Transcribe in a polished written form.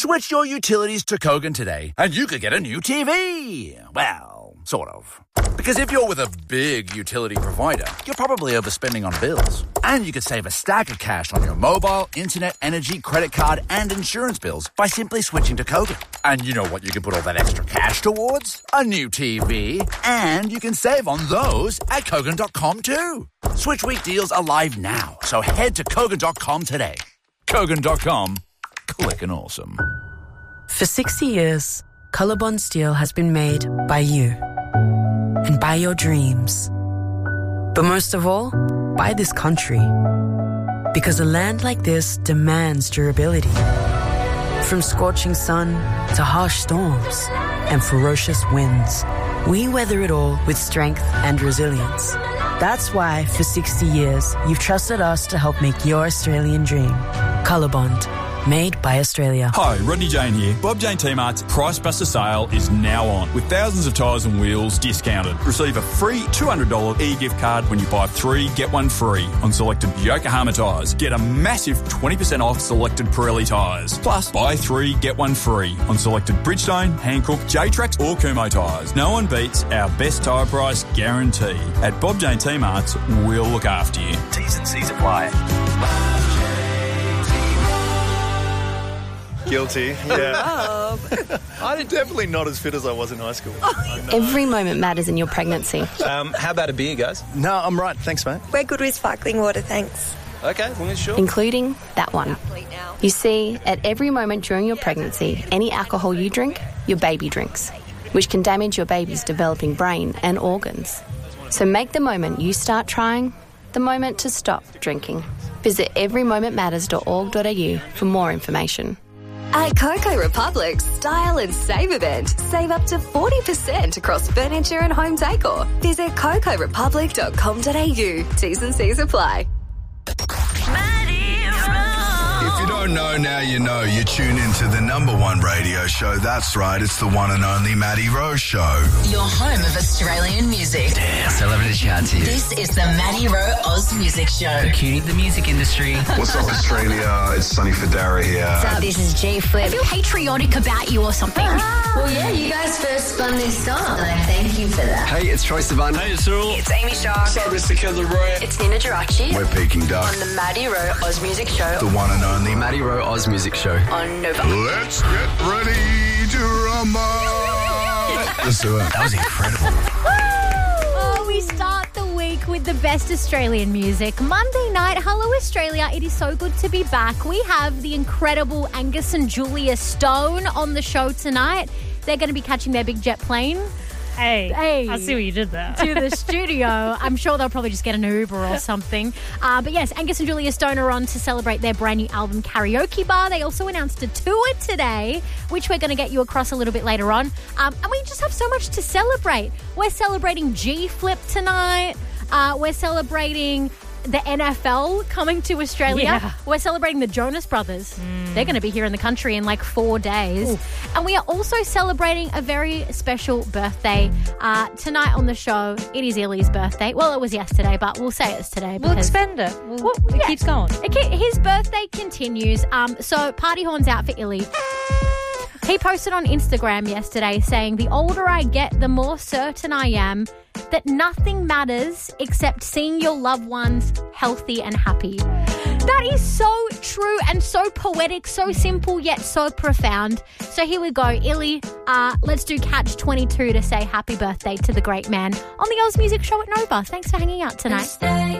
Switch your utilities to Kogan today, and you could get a new TV. Well, sort of. Because if you're with a big utility provider, you're probably overspending on bills. And you could save a stack of cash on your mobile, internet, energy, credit card, and insurance bills by simply switching to Kogan. And you know what you can put all that extra cash towards? A new TV. And you can save on those at Kogan.com too. Switch week deals are live now, so head to Kogan.com today. Kogan.com. Quick and awesome. For 60 years, Colorbond Steel has been made by you and by your dreams. But most of all, by this country. Because a land like this demands durability. From scorching sun to harsh storms and ferocious winds, we weather it all with strength and resilience. That's why, for 60 years, you've trusted us to help make your Australian dream. Colorbond. Made by Australia. Hi, Rodney Jane here. Bob Jane T-Mart's Price Buster sale is now on, with thousands of tyres and wheels discounted. Receive a free $200 e-gift card when you buy 3, get 1 free on selected Yokohama tyres. Get a massive 20% off selected Pirelli tyres. Plus, buy 3, get 1 free on selected Bridgestone, Hankook, J-Trax or Kumho tyres. No one beats our best tyre price guarantee. At Bob Jane T-Mart's, we'll look after you. T's and C's apply. Guilty, yeah. I'm definitely not as fit as I was in high school. Every moment matters in your pregnancy. How about a beer, guys? No, I'm right. Thanks, mate. We're good with sparkling water, thanks. Okay, well, sure. Including that one. You see, at every moment during your pregnancy, any alcohol you drink, your baby drinks, which can damage your baby's developing brain and organs. So make the moment you start trying the moment to stop drinking. Visit everymomentmatters.org.au for more information. At Coco Republic's Style and Save event, save up to 40% across furniture and home decor. Visit cocorepublic.com.au. T's and C's apply. If you don't know, now you know. You tune into the #1 radio show. That's right, it's the one and only Matty Rowe Show. Your home of Australian music. Damn, celebrity chats here. This is the Matty Rowe Oz Music Show. The cutie of the music industry. What's up, Australia? It's Sonny Fodera here. What's up? This is G Flip. I feel patriotic about you or something. Well, yeah, you guys first spun this song, and I thank you for that. Hey, it's Troye Sivan. Hey, it's Cyril. It's Amy Shark. What's up, Mr. Kid Laroi. It's Nina Geraci. We're Peking Duck. On the Matty Rowe Oz Music Show. The one and only Matty Rowe Oz Music Show. On Nova. Let's get ready to rumble. Let's do it. That was incredible. Oh, we start the week with the best Australian music. Monday night, hello Australia. It is so good to be back. We have the incredible Angus and Julia Stone on the show tonight. They're going to be catching their big jet plane. Hey, I see what you did there. To the studio. I'm sure they'll probably just get an Uber or something. But yes, Angus and Julia Stone are on to celebrate their brand new album, Karaoke Bar. They also announced a tour today, which we're going to get you across a little bit later on. And we just have so much to celebrate. We're celebrating G Flip tonight. We're celebrating the NFL coming to Australia. Yeah. We're celebrating the Jonas Brothers. They're going to be here in the country in like 4 days. Ooh. And we are also celebrating a very special birthday tonight on the show. It is Illy's birthday. Well, it was yesterday, but we'll say it's today. We'll expand it. It keeps going. His birthday continues. So party horns out for Illy. He posted on Instagram yesterday saying, "The older I get, the more certain I am that nothing matters except seeing your loved ones healthy and happy." That is so true and so poetic, so simple yet so profound. So here we go, Illy. Let's do Catch 22 to say happy birthday to the great man on the Oz Music Show at Nova. Thanks for hanging out tonight.